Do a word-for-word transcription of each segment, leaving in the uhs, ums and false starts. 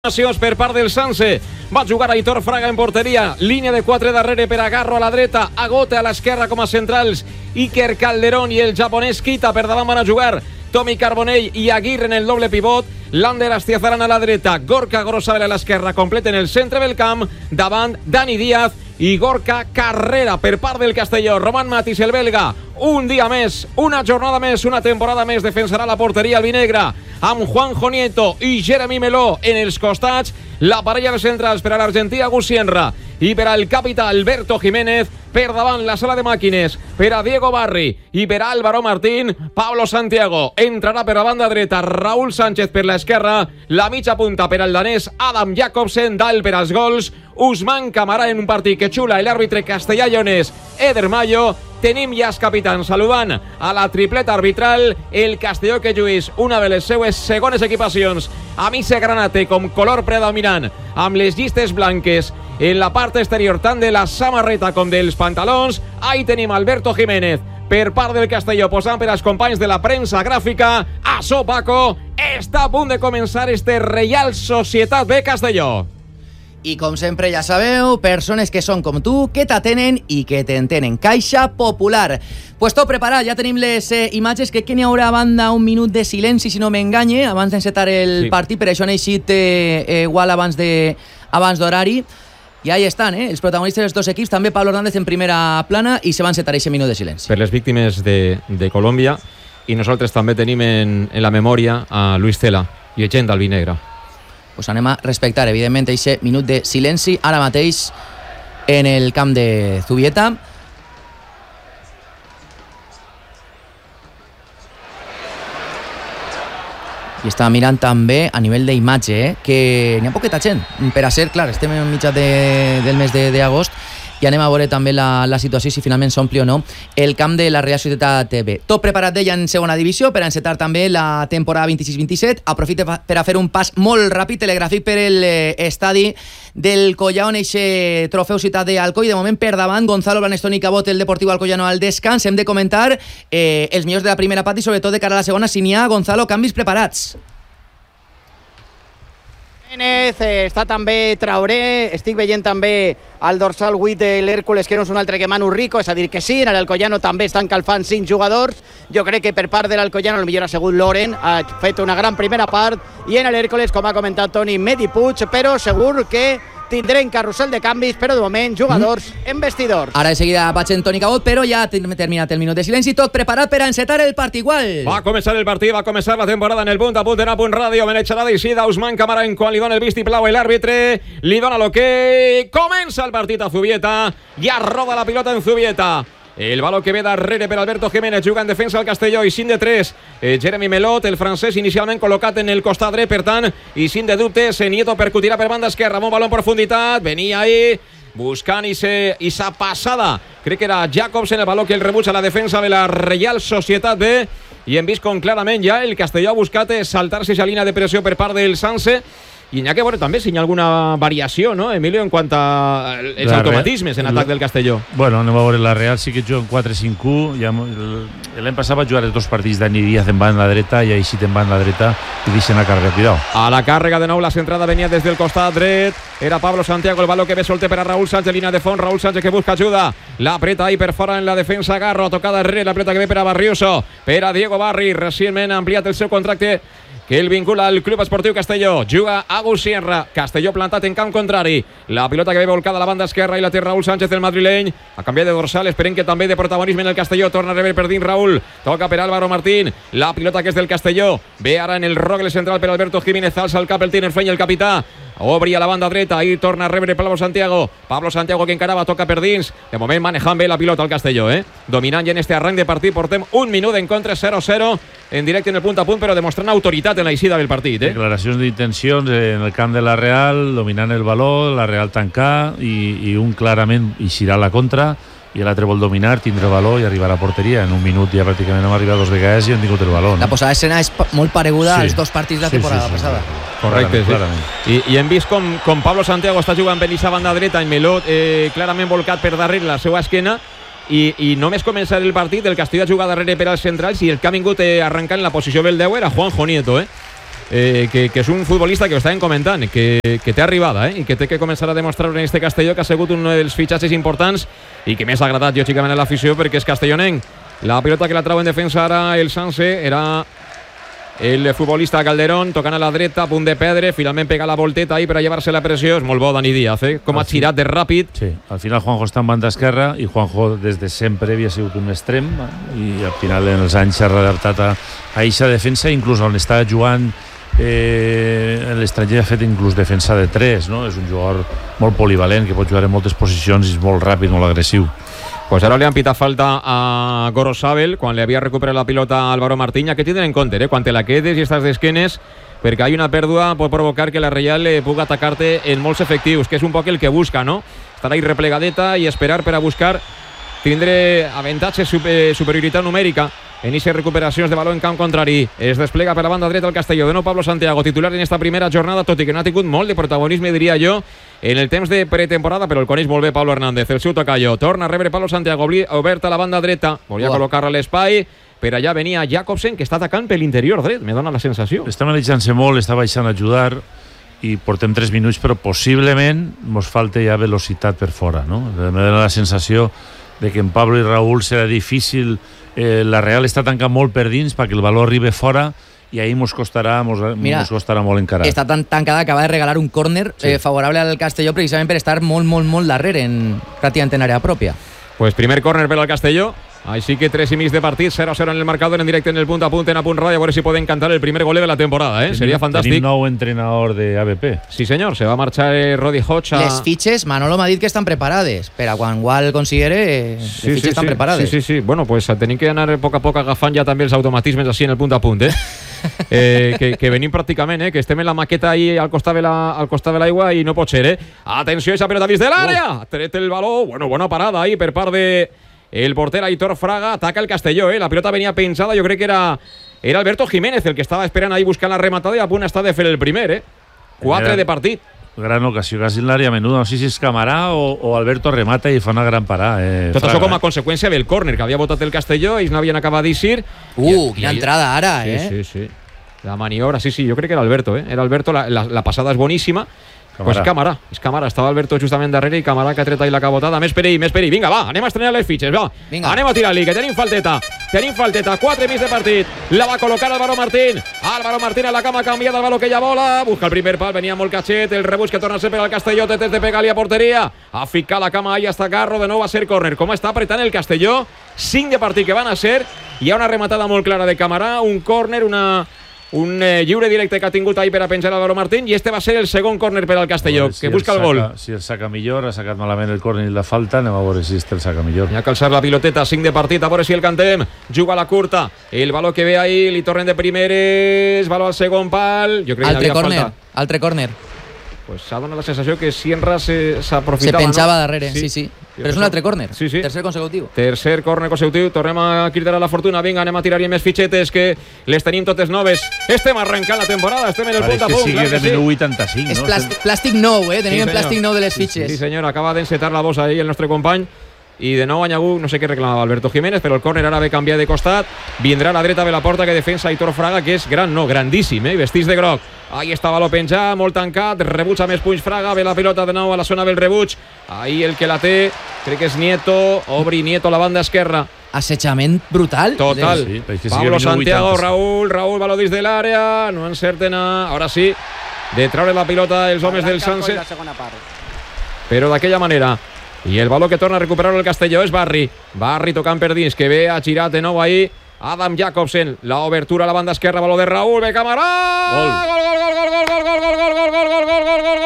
Per part del Sanse, va jugar Aitor Fraga en porteria, línia de quatre darrere per a Garro a la dreta, Agote a l'esquerra com a centrals, Iker Calderón i el japonès Kita per davant van a jugar Tommy Carbonell i Aguirre en el doble pivot, Lander Astiazaran a la dreta, Gorka Grosabel a l'esquerra, complet en el centre del camp, davant Dani Díaz i Gorka Carrera per part del Castelló. Roman Matis, el belga, un dia més, una jornada més, una temporada més, defensarà la porteria albinegre amb Juanjo Nieto i Jeremy Meló en els costats, la parella de centrals per a l'argentí Agusienra i per al capità Alberto Jiménez, per davant la sala de màquines per a Diego Barri i per a Álvaro Martín. Pablo Santiago entrarà per la banda dreta, Raúl Sánchez per l'esquerra, la mitja punta per al danès Adam Jacobsen, dalt per als gols Usman Camará en un partit que xula l'àrbitre castellà-lleonès Eder Mayo. Tenim ja els capitans saludant a la tripleta arbitral, el Castelló que lluís una de les seues segones equipacions a missa granate com color predominant, amb les llistes blanques en la part exterior tant de la samarreta com dels pantalons. Ahí tenim Alberto Jiménez per part del Castelló posant per als companys de la premsa gràfica. Açò, Paco, està a punt de començar este Reial Societat B Castelló. I com sempre ja sabeu, persones que són com tu, que t'atenen i que t'entenen. Caixa Popular. Pues tot preparat, ja tenim les eh, imatges. Crec que n'hi haurà a banda un minut de silenci, si no m'enganye, abans d'encetar el sí. partit. Per això han eixit eh, eh, igual abans de abans d'horari. I ahí estan, eh? Els protagonistes dels dos equips. També Pablo Hernández en primera plana i se va encetar aquest minut de silenci. Per les víctimes de, de Colòmbia, i nosaltres també tenim en, en la memòria a Luis Cela i gent d'Albinegra. Pues anem a respectar, evidentment, aquest minut de silenci ara mateix en el camp de Zubieta. I està mirant també a nivell d'imatge, eh, que n'hi ha poqueta gent. Per a ser, clar, estem en mitjà de, del mes d'agost i anem a veure també la, la situació, si finalment s'ompli o no el camp de la Real Societat B. Tot preparat d'ella en segona divisió per a encetar també la temporada vint-i-sis vint-i-set. Aprofita per a fer un pas molt ràpid, telegràfic, per l'estadi del Collao en eixe trofeu Ciutat d'Alcoi. De moment per davant Gonzalo Blanestón i Cabot, el Deportivo Alcoyano al descans. Hem de comentar eh, els millors de la primera part i sobretot de cara a la segona, si n'hi ha, Gonzalo, canvis preparats. Jiménez, eh, està també Traoré, estic veient també al dorsal vuit de l'Hèrcules, que no és un altre que Manu Rico, és a dir que sí, en l'Alcoyano també estan calfant cinc jugadors. Jo crec que per part de l'Alcoyano el millor ha sigut Loren, ha fet una gran primera part, i en l'Hèrcules, com ha comentat Toni, Medi Puig, però segur que tindrem carrusel de canvis, però de moment jugadors mm. en vestidors. Ara de seguida vaig en Toni Cabot, però ja ha terminat el minut de silenci, tot preparat per a encetar el partit igual. Va començar el partit, va començar la temporada en el punt a punt, en a punt ràdio, Menetxarà d'Eixida, Usman Camará, en quan li dona el vistiplau i l'àrbitre li dona l'ok. Comença el partit a Zubieta, ja roda la pilota en Zubieta. El baló que ve darrere per Alberto Jiménez, juga en defensa al Castelló i cinc de tres. Eh, Jeremy Melot, el francès, inicialment col·locat en el costat dret, per tant, i cinc de dubtes. Nieto percutirà per banda esquerra, amb un baló en profunditat, venia ahí buscant i sa passada. Crec que era Jacobsen el baló que el rebutja la defensa de la Reial Societat B, i hem vist com clarament ja el Castelló ha buscat saltar-se aquesta línia de pressió per part del Sanse. I n'hi ha que veure també si hi ha alguna variació, no, Emilio, en quant a els la automatismes en atac la, del Castelló. Bueno, anem a veure, la Real sí que juga en quatre cinc u. Ja, l'any passat va jugar els dos partits Dani Díaz en banda dreta i així en banda dreta i deixen a càrrega, cuidao. A la càrrega de nou, la centrada venia des del costat dret, era Pablo Santiago, el baló que ve solte per a Raúl Sánchez, línia de fons, Raúl Sánchez que busca ajuda, la apreta ahí per fora en la defensa, Garro, tocada darrere, la apreta que ve per a Barrioso, per a Diego Barri, recentment ha ampliat el seu contracte que el vincula al Club Esportiu Castelló. Juga Agusienra, Castelló plantat en camp contrari, la pilota que ve volcada a la banda esquerra i la té Raúl Sánchez, el madrileny, ha canviat de dorsal, esperem que també de protagonisme en el Castelló, torna a rebre per dins Raúl, toca per Álvaro Martín, la pilota que és del Castelló, ve ara en el rogle central per Alberto Jiménez, alça el cap, el tiene Feny, el capità, obri a la banda dreta, ahí torna a rebre Pablo Santiago, Pablo Santiago que encarava, toca per dins, de moment manejant bé la pilota al Castelló, eh? Dominant ja en este arranc de partit, portem un minut en contra, zero zero, en directe en el punt a punt, però demostrant autoritat en l'eixida del partit, eh? Declaracions d'intencions en el camp de la Real, dominant el baló, la Real tancar, i, i un clarament eixirà a la contra, i l'altre vol dominar, tindre el baló i arribar a la porteria. En un minut ja pràcticament hem arribat dos vegades i hem tingut el baló, no? La posada d'escena és molt pareguda sí. als dos partits de la sí, temporada sí, sí, passada. Sí. Correcte, clarament, sí. I, I hem vist com, com Pablo Santiago està jugant per aquesta banda dreta, en Melot eh, clarament volcat per darrere la seva esquena, i, i només començar el partit, el Castelló ha jugat darrere per als centrals i el que ha vingut eh, arrencant en la posició del deu era Juanjo Nieto, eh? eh, que, que és un futbolista que ho estàvem comentant, que, que té arribada, eh, i que té que començar a demostrar en este Castelló, que ha sigut un dels fitxatges importants i que més ha agradat, lògicament, a l'afició, perquè és castellonenc. La pilota que la trau en defensa ara el Sanse era el futbolista Calderón, tocant a la dreta, a punt de perdre, finalment pega la volteta ahí per a llevar-se la pressió. És molt bo Dani Díaz, eh? Com ha girat de ràpid. Sí, al final Juanjo està en banda esquerra i Juanjo des de sempre havia sigut un extrem i al final en els anys s'ha readaptat a eixa defensa, inclús on està jugant eh, l'estranger ha fet inclús defensa de tres, no? És un jugador molt polivalent que pot jugar en moltes posicions i és molt ràpid, molt agressiu. Pues ara li han pitat falta a Gorosabel quan li havia recuperat la pilota a Álvaro Martín. Hay que tindre en compte, eh? Quan te la quedes i estàs d'esquenes, perquè hay una pèrdua pot provocar que la Reial eh, pugui atacar-te en molts efectius, que és un poc el que busca, no? Estar ahí replegadeta i esperar per a buscar tindre avantatge, super, superioritat numèrica en aquestes recuperacions de baló en camp contrari. Es desplega per la banda dreta el Castelló. De nou Pablo Santiago, titular en esta primera jornada, tot i que no ha tingut molt de protagonisme, diria jo, en el temps de pretemporada, però el coneix molt bé Pablo Hernández, el seu tocayo. Torna a rebre Pablo Santiago, oberta a la banda dreta, volia oh. col·locar a l'espai, per allà venia Jacobsen, que està atacant per l'interior dret, me dona la sensació. Està manejant-se molt, està baixant a ajudar i portem tres minuts, però possiblement mos falta ja velocitat per fora, no? Me dona la sensació de que en Pablo i Raúl serà difícil. Eh, la Real està tancant molt per dins perquè el valor arribi fora i ahí mos costarà, mos, Mira, mos costarà molt encarar. Està tan tancada que va de regalar un córner sí. eh, favorable al Castelló precisament per estar molt, molt, molt darrere, en, pràcticament en àrea pròpia. Pues primer córner per al Castelló. Així que tres i mig de partit, cero a cero en el marcador, en directe en el punt a punt, en a punt ràdio, a veure si poden cantar el primer gol de la temporada, eh? Seria fantàstic. Tenim nou entrenador de A B P. Sí, senyor, se va marxar eh, Rodi Hodge a... Les fitxes, Manolo m'ha dit que estan preparades, per a quan Gual considere, eh, les sí, fitxes sí, estan sí, preparades. Sí, sí, sí, bueno, pues tenim que anar a poc a poc agafant ja també els automatismes així en el punt a punt, eh? eh que, que venim pràcticament, eh? Que estem en la maqueta ahí al costat de la, al costat de l'aigua i no pot ser, eh? Atenció, esa pelota dins de l'àrea, tret el baló, bueno, bona parada ahí per part de... El porter Aitor Fraga, ataca el Castelló, eh? La pilota venia pensada, jo crec que era era Alberto Jiménez el que estava esperant ahí buscant la rematada i a punt està de fer el primer, eh? Quatre de partit. Gran ocasió, quasi en l'àrea menuda. No sé si és Camarà o, o Alberto remata i fa una gran parada. Eh, Tot Fraga, això com a eh? conseqüència del córner que havia votat el Castelló, ells n'havien acabat d'eixir. Uh, quina entrada ara, sí, eh? Sí, sí, sí. La maniobra, sí, sí, jo crec que era Alberto, eh? Era Alberto, la, la, la passada és boníssima. Camarà. Pues Camarà, és Camarà, estava Alberto justament darrere i Camarà que ha tret ahí la cabotada. Més per ell, més per ell, vinga, va, anem a estrenar les fitxes, va, vinga. Anem a tirar-li, que tenim falteta, tenim falteta, quatre mig de partit, la va col·locar Álvaro Martín, Álvaro Martín a la cama canviada, el baló que ja vola, busca el primer pal, venia molt catxet, el rebuig que torna a ser per al Castelló, té de pegar-li a porteria, a ficar la cama ahí hasta Carro, de nou va ser córner, com està apretant el Castelló, cinc de partit que van a ser, hi ha una rematada molt clara de Camarà, un córner, una... un eh, lliure directe que ha tingut ahí per a penjar Álvaro Martín i este va ser el segon córner per al Castelló, veure, si que busca el, el gol. Saca, si el saca millor, ha sacat malament el córner i la falta, anem a veure si este el saca millor. Hi ha que alçar la piloteta, cinc de partit, a veure si el cantem, juga a la curta, el baló que ve ahí, li tornen de primeres, baló al segon pal, jo crec que altre hi havia córner, falta. Altre córner. Pues s'ha donat la sensació que Sienra s'aprofitava. Se pensava no? darrere, sí, sí. Però és un altre córner, sí, sí. tercer consecutiu. Tercer córner consecutiu, tornem a cridar a la fortuna, vinga, anem a tirar-hi més fitxetes que les tenim totes noves. Estem arrencant la temporada, estem en el punt a punt. Pareix que sigui de menú vuitanta-cinc, no? És no? plàstic, plàstic nou, eh? Tenim sí, plàstic nou de les fitxes. Sí, senyor, acaba d'encetar la bossa ahí el nostre company. I de nou Anyagú, no sé què reclamava Alberto Jiménez, però el córner ara ve canviar de costat, vindrà a la dreta de la porta que defensa Aitor Fraga, que és gran, no, grandíssim, eh? Vestits de groc. Ahí està baló penjat, molt tancat, rebuig a més punys Fraga, ve la pilota de nou a la zona del rebuig, ahí el que la té, crec que és Nieto, obri Nieto a la banda esquerra. Assetjament brutal. Total. Sí, sí, Pablo Santiago, Raúl, Raúl, baló dins de l'àrea, no encerten a... Ara sí, de treure la pilota els homes del Sanse, però d'aquella manera. I el baló que torna a recuperar el Castelló és Barri. Barri tocant per dins, que ve a girar de nou ahí. Adam Jacobsen, la obertura a la banda esquerra, baló de Raúl, ve Camarà. Gol. Gol, gol, gol, gol, gol, gol, gol, gol, gol, gol, gol, gol, gol, gol, gol,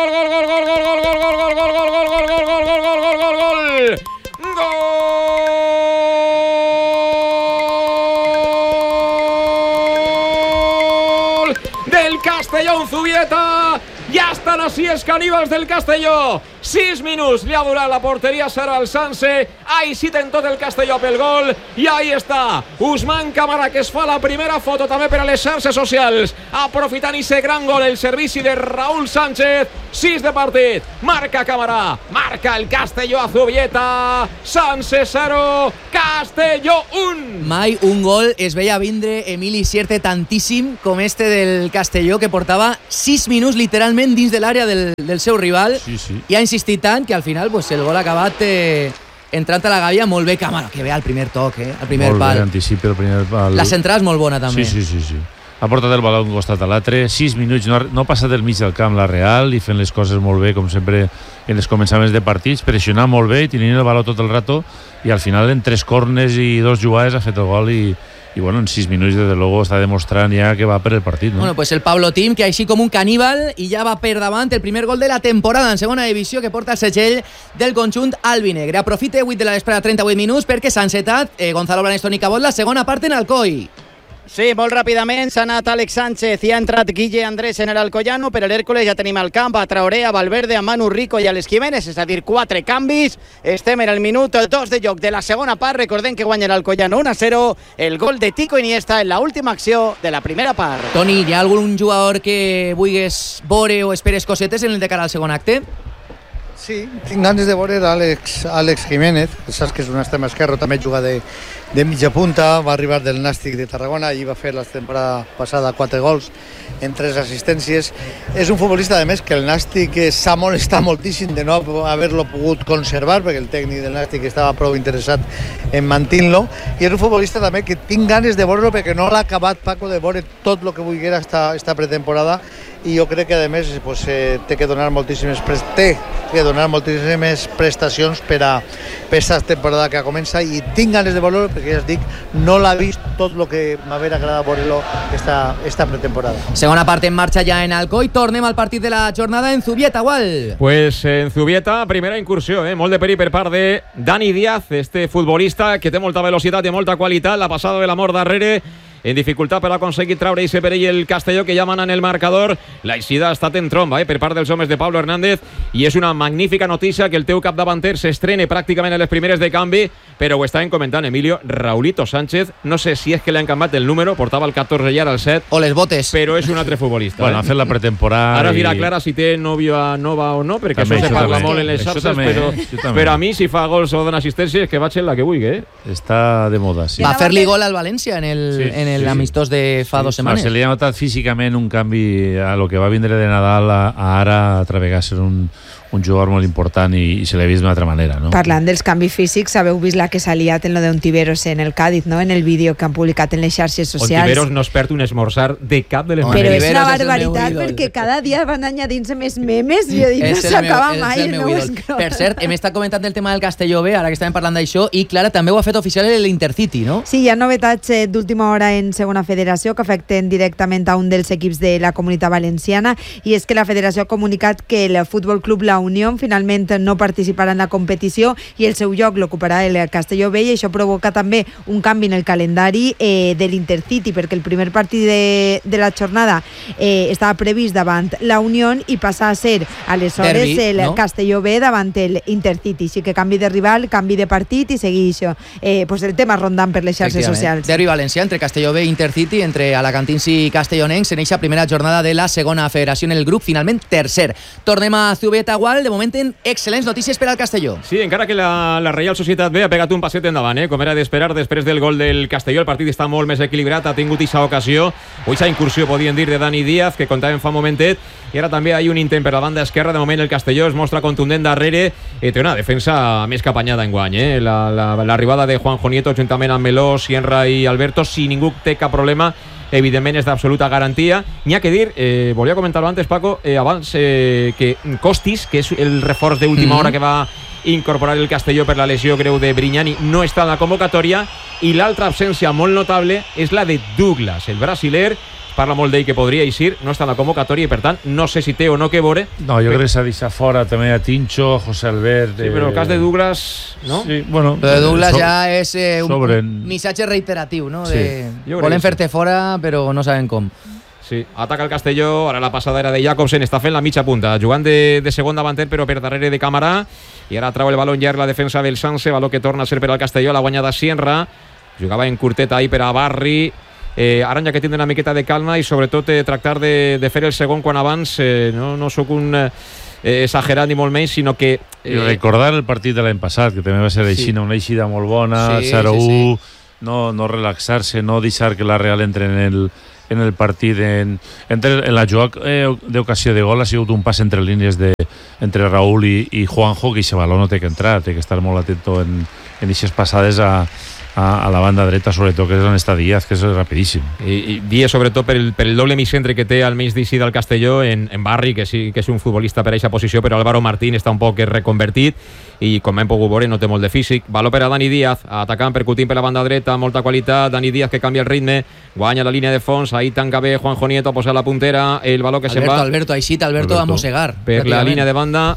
gol, del Castelló en Zubieta. Ya están así els caníbals del Castelló. sis minuts li ha durat la porteria serà el Sanse. Ahí sí ten tot el Castelló pel gol. I ahí està Usman Camara, que es fa la primera foto també per a les xarxes socials, aprofitant ese gran gol, el servici de Raúl Sánchez. sis de partit, marca Camara, marca el Castelló a Zubieta. Sanse zero, Castelló un. Mai un gol es veia vindre Emili Sierte tantíssim com este del Castelló, que portava sis minuts literalment dins de l'àrea del, del seu rival. Sí, sí. I ha insistit tant que al final pues, el gol ha acabat eh, entrant a la gàbia. Molt bé Camara, que ve al primer toc, eh, al primer molt pal. Bé, anticipa el primer pal. La centrada és molt bona també. Sí, sí, sí, sí. Ha portat el baló d'un costat a l'altre, sis minuts, no, no ha passat del mig del camp la Real, i fent les coses molt bé, com sempre en els començaments de partits, pressionar molt bé i tenint el baló tot el rato, i al final en tres corners i dos jugades ha fet el gol i, i bueno, en sis minuts desde luego està demostrant ja que va per el partit, no? Bueno, pues el Pablo Tim, que així com un caníbal, i ja va per davant el primer gol de la temporada en segona divisió, que porta el segell del conjunt albinegre. Aprofite vuit de la vespre, trenta-vuit minuts, perquè s'ha encetat eh, Gonzalo Blaneston i Cabot la segona part en Alcoi. Sí, molt ràpidament s'ha anat Àlex Sánchez i ha entrat Guille Andrés en l'Alcoyano. Per l'Hèrcules ja tenim al camp a Traoré, a Valverde, a Manu Rico i a les Jiménez, és a dir, quatre canvis. Estem en el minut dos de joc de la segona part. Recordem que guanya l'Alcoyano un a zero. El gol de Tico Iniesta en l'última acció de la primera part. Toni, hi ha algun jugador que vulguis veure o esperes cosetes en el de cara al segon acte? Sí, tinc ganes de veure Àlex, Àlex Jiménez, que saps que és un extrem esquerre, també juga de, de mitja punta, va arribar del Nàstic de Tarragona i va fer la temporada passada quatre gols en tres assistències. És un futbolista, a més, que el Nàstic s'ha molestat moltíssim de no haver-lo pogut conservar, perquè el tècnic del Nàstic estava prou interessat en mantenir-lo, i és un futbolista també que tinc ganes de veure-lo perquè no l'ha acabat, Paco, de veure tot el que volguera esta, esta pretemporada, i jo crec que a més pues, eh, té que donar moltíssimes té que donar moltíssimes prestacions per a aquesta temporada que comença, i tinc ganes de veure-lo perquè ja es dic, no l'ha vist tot el que m'hauria agradat veure-lo esta, esta pretemporada. Segona part en marxa ja en Alcoi. Tornem al partit de la jornada en Zubieta, Gual. Pues en Zubieta, primera incursió, eh? molt de perill per part de Dani Díaz, este futbolista que té molta velocitat i molta qualitat, la passada de l'amor darrere, en dificultat per aconseguir traure i per ell el Castelló, que ja mana en el marcador. La eixida ha estat en tromba eh, per part dels homes de Pablo Hernández, i és una magnífica notícia que el teu capdavanter s'estrene pràcticament a les primeres de canvi, però ho estàvem comentant, Emilio, Raulito Sánchez, no sé si és que li han canviat el número, portava el catorze i ara el set, o les botes, però és un altre futbolista. Bueno, eh? ha fet la pretemporada. Ara dirà i... Clara si té nòvio a Nova o no, perquè també, això se això parla també. molt en les Això xarxes, també, però, això també. però a mi si fa gols o dona assistències, que vaig en la que vulgui, eh? Està de moda, sí. va fer-li gol al València en el, Sí, en el sí, sí. amistós de fa Sí, dos setmanes. Se li ha notat físicament un canvi a lo que va vindre de Nadal a, a ara a travegar ser un, un jugador molt important, i, i se l'ha vist d'una altra manera, no? Parlant dels canvis físics, haveu vist la que s'ha liat en lo d'Ontiveros en el Cádiz, no? En el vídeo que han publicat en les xarxes socials. Ontiveros no es perd un esmorzar de cap de les Home, Però maneres. és una Ontiveros és el meu barbaritat ídol. perquè cada dia van añadint-se més memes i jo dic, no És el s'acaba meu- mai és el el meu nou ídol. escrot. Per cert, hem estat comentant el tema del Castelló B, ara que estàvem parlant d'això, i Clara també ho ha fet oficial l'Intercity, no? Sí, hi ha novetats eh, d'última hora en segona federació que afecten directament a un dels equips de la Comunitat Valenciana, i és que la federació ha comunicat que el Futbol Club La Unión finalment no participarà en la competició i el seu lloc l'ocuparà el Castelló B, i això provoca també un canvi en el calendari eh, de l'Intercity, perquè el primer partit de, de la jornada eh, estava previst davant La Unión i passa a ser aleshores Derbi, el no? Castelló B davant el Intercity, així que canvi de rival, canvi de partit i seguir això. Eh, pues el tema rondant per les xarxes socials. Derbi valencià entre Castelló B i Intercity, entre alacantins i castellonencs, en eixa primera jornada de la segona federació en el grup, finalment tercer. Tornem a Zubieta, Gual, de moment en excel·lents notícies per al Castelló. Sí, encara que la, la Reial Societat B ha pegat un passet endavant, eh? com era d'esperar després del gol del Castelló. El partit està molt més equilibrat, ha tingut aquesta ocasió, o aquesta incursió, podien dir, de Dani Díaz, que comptàvem fa un momentet, i ara també hi ha un intent per la banda esquerra. De moment el Castelló es mostra contundent darrere, i té una defensa més que apanyada enguany. Eh? La, la, l'arribada de Juanjo Nieto juntament amb Meló, Sierra i Alberto, si ningú té cap problema, evidentment és d'absoluta garantia. N'hi ha que dir, eh, volia comentar-ho antes, Paco, eh, abans, eh, que Costis, que és el reforç d'última Mm-hmm. hora que va incorporar el Castelló per la lesió greu de Brignani, no està en la convocatòria, i l'altra absència molt notable és la de Douglas, el brasiler. Parla molt d'ell que podria eixir, no està en la convocatòria i per tant no sé si té o no que veure. No, jo crec que s'ha deixat fora també a Tincho, José Albert... Sí, però el cas de Douglas, no? Sí, bueno... Lo de Douglas so- ja és eh, un sobren- missatge reiteratiu, no? Sí. De, Jo crec volen que sí. fer-te fora, però no saben com. Sí, ataca el Castelló, ara la passada era de Jacobsen, està fent la mitja punta, jugant de, de segon davanter però per darrere de Camarà, i ara trau el baló en llarg la defensa del Sanse, baló que torna a ser per al Castelló, la guanyada Sienra, jugava en curteta ahir per a Barri, eh, ara ja que tindre una miqueta de calma i sobretot eh, tractar de, de fer el segon quan abans, eh, no, no sóc un eh, exagerat ni molt menys, sinó que... Eh, I recordar el partit de l'any passat, que també va ser així, sí. Una eixida molt bona, sí, zero u, sí, sí. No, no relaxar-se, no deixar que la Real entre en el, en el partit. En, entre, en la jugada eh, d'ocasió de gol ha sigut un pas entre línies de, entre Raúl i, i Juanjo, que aquest baló no té que entrar, té que estar molt atento en aquestes passades a, a, a la banda dreta, sobretot, que és on està Díaz, que és rapidíssim. I, i Díaz, sobretot, per el, per el doble mig-centre que té al mig d'eixí del Castelló, en, en Barri, que sí que és un futbolista per a aquesta posició, però Álvaro Martín està un poc reconvertit, i com hem pogut veure no té molt de físic. Baló per a Dani Díaz, atacant, percutint per la banda dreta, molta qualitat, Dani Díaz que canvia el ritme, guanya la línia de fons, ahí tanca bé Juanjo Nieto a posar la puntera, el baló que Alberto, se'n va Alberto, així Alberto, Alberto a mossegar per la línia de banda,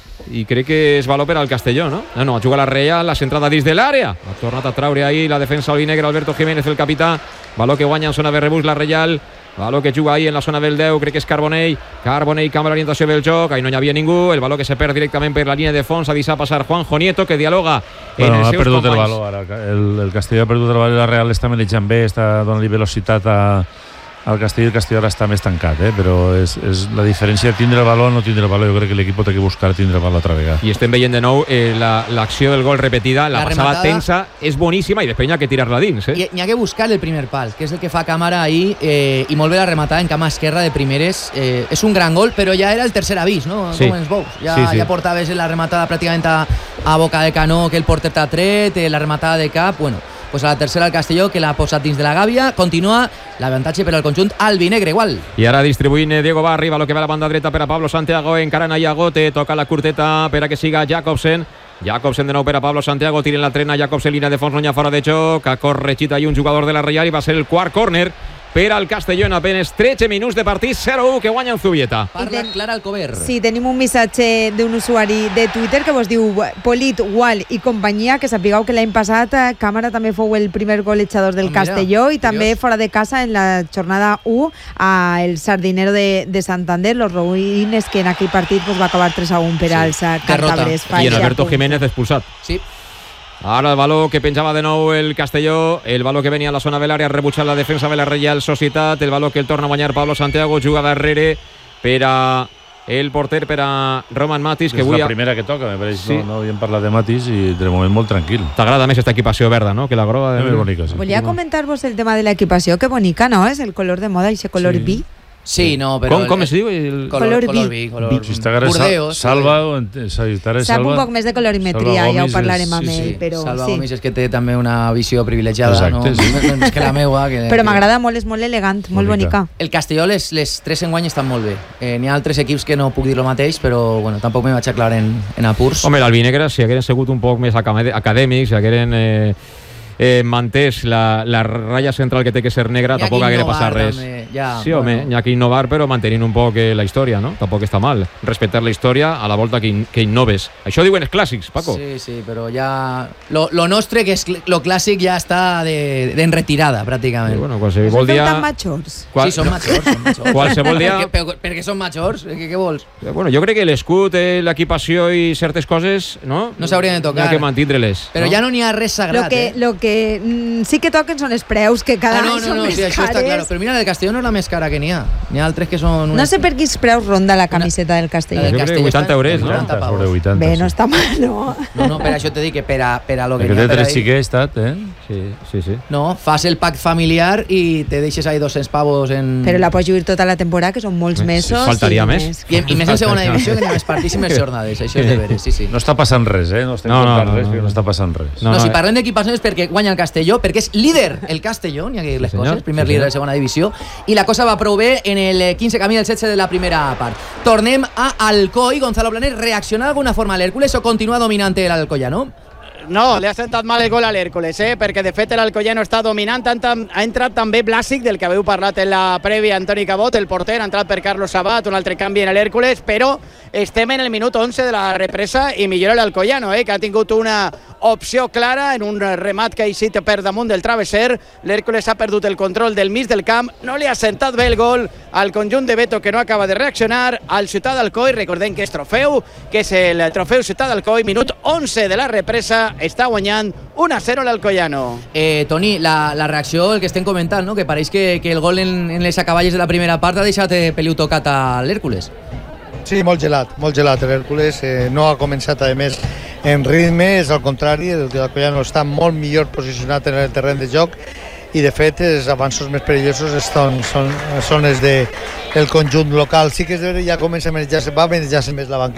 i crec que és baló per al Castelló, no? No, no, juga la Real, la centrada dins de l'àrea, ha tornat a traure ahí la defensa albinegre, Alberto Jiménez, el capità, baló que guanya en zona de rebús la Real, baló que juga ahí en la zona del deu, crec que és Carbonell, Carbonell canvia l'orientació del joc, ahí no hi havia ningú, el baló que se perd directament per la línia de fons, ha deixat passar Juanjo Nieto, que dialoga bueno, en els ha seus perdut companys. el baló ara, el, el Castelló ha perdut el baló i la Real està manejant bé, està donant-li velocitat a al Castelló, el Castelló ara està més tancat, eh? Però és, és la diferència de tindre el baló o no tindre el baló. Jo crec que l'equip té que buscar tindre el baló altra vegada. I estem veient de nou eh, l'acció la, del gol repetida, la, la passada rematada tensa és boníssima i després n'hi ha que tirar-la dins, eh? I n'hi ha que buscar el primer pal, que és el que fa Càmara ahir, eh, i molt bé la rematada en cama esquerra de primeres. Eh, és un gran gol, però ja era el tercer avís, no? Sí. Com ens veus. Ja, sí, sí. ja portaves la rematada pràcticament a, a boca de canó, que el porter t'ha tret, eh, la rematada de cap, bueno... Pues a la tercera el Castelló, que l'ha posat dins de la gàbia, continua l'avantatge per al conjunt albinegre, igual. I ara distribuint Diego Barri, baló que va a la banda dreta per a Pablo Santiago, encarant a Iagote, toca la curteta per a que siga Jacobsen, Jacobsen de nou per a Pablo Santiago, tiren la trena, Jacobsen línia de fons, no hi ha fora de joc, ha corregit ahí un jugador de la Real i va ser el quart córner per al Castelló en apenas tretze minuts de partit, zero u que guanya en Zubieta. Parla Clara Alcover. Sí, tenim un missatge d'un usuari de Twitter que vos diu Polit, Gual i companyia, que sapigueu que l'any passat Càmara també fou el primer golejador del ah, Castelló mira, i també curiós. fora de casa en la jornada u a el Sardinero de, de Santander, los Ruines, que en aquell partit pues, va acabar tres a un per sí. als càntabres. I en Alberto Jiménez expulsat. Sí. Ara el baló que penjava de nou el Castelló, el baló que venia a la zona de l'àrea, ha rebutjat la defensa de la Real Societat, el baló que el torna a guanyar Pablo Santiago, juga darrere per a el porter, per a Roman Matis, que és avui... la primera que toca, me pareix. Sí. No, no havíem parlat de Matis i de moment molt tranquil. T'agrada més esta equipació verda, no? Que la groga de... És més bonica, sí. Volia comentar-vos el tema de l'equipació, que bonica, no? És el color de moda, aquest color Sí. vi. Sí, no, però... Com, com es diu? El... Color, Color color vi. vi. Color Si està Burdeos, Burdeos, Salva, Salva, Sap un poc més de colorimetria, ja ho parlarem amb sí, ell, sí. però Salva sí. Gomis és que té també una visió privilegiada, Exacte, no? sí. Més que la meua. Que, Però que... m'agrada molt, és molt elegant, molt Bonica. bonica. El Castelló, les, les tres enguany estan molt bé. Eh, N'hi ha altres equips que no puc dir el mateix, però bueno, tampoc me vaig aclarar en, en apurs. Home, l'Albinegre, si hagueren sigut un poc més acadè- acadèmics, si hagueren eh, eh, mantès la, la ratlla central que té que ser negra, N'hi ha tampoc que haguera innovar, passat res. també, ja, sí, home, bueno. n'hi ha que innovar, però mantenint un poc eh, la història, no? Tampoc està mal. Respectar la història a la volta que, in, que innoves. Això diuen els clàssics, Paco. Sí, sí, però ja... Lo, lo nostre, que és cl- lo clàssic, ja està de, de en retirada, pràcticament. Sí, bueno, qualsevol Són dia... tan majors. Qual... Sí, són majors, són majors. Qualsevol dia... Per, per, perquè són majors, què, què vols? Bueno, jo crec que l'escut, eh, l'equipació i certes coses, no? No s'haurien de tocar. N'hi ha que mantindre-les. Però no? ja no n'hi ha res sagrat, Lo que, eh? lo que mm, sí que toquen són els preus, que cada Ah, no, any no, són no, més sí, això està cares. claro. Però mira, la del Castelló no és la més cara que n'hi ha. N'hi ha altres que són... No sé per quins preus ronda la camiseta del Castelló. La del Jo crec Castelló vuitanta està en euros, no? vuitanta sobre pavos. vuitanta. Bé, sí. no està mal, no? No, no, per això te dic que per a, per a lo que Que n'hi ha té per tres ahí... xiquets, estat, eh? Sí, sí, sí. No, fas el pack familiar i te deixes ahí dos-cents pavos en... Però la pots lluir tota la temporada, que són molts Sí, mesos. faltaria i més. I, I més en segona divisió, que n'hi ha més partits i més jornades. Això és de veres, sí, sí. No està passant res, eh? No estem No, no, contant no, res, no, perquè no. no està passant res. No, No, no, si eh. parlem d'equipació és perquè guanya el Castelló, perquè és líder el Castelló, n'hi ha que dir les Sí, senyor. coses, primer Sí, líder senyor. de segona divisió, i la cosa va prou bé en el quinze camí del setze de la primera part. Tornem a Alcoi. Gonzalo Blanes, reacciona d'alguna forma a l'Hèrcules o continua dominant l'Alcoyano? No, li ha sentat mal el gol a l'Hèrcules, eh? perquè de fet l'Alcoyano està dominant. Ha entrat també Blasic, del que haveu parlat en la prèvia, Antoni Cabot, el porter, ha entrat per Carlos Sabat, un altre canvi en l'Hèrcules, però estem en el minut onze de la represa i millora l'Alcoyano, eh? que ha tingut una opció clara en un remat que ha eixit per damunt del travesser. L'Hèrcules ha perdut el control del mig del camp, no li ha sentat bé el gol al conjunt de Beto, que no acaba de reaccionar. Al Ciutat d'Alcoi, recordem que és trofeu, que és el trofeu Ciutat d'Alcoi, minut onze de la represa, està guanyant un a zero l'Alcoyano. Eh, Toni, la, la reacció, el que estem comentant, no? que pareix que, que el gol en, en les acaballes de la primera part ha deixat eh, peliu tocat a l'Hèrcules. Sí, molt gelat, molt gelat. L'Hèrcules eh, no ha començat, a més, en ritme, és al contrari, el Alcoyano està molt millor posicionat en el terreny de joc i, de fet, els avanços més perillosos són, són, són els de, del conjunt local. Sí que és veritat, ja comença a manejar-se, va manejar-se més la banqueta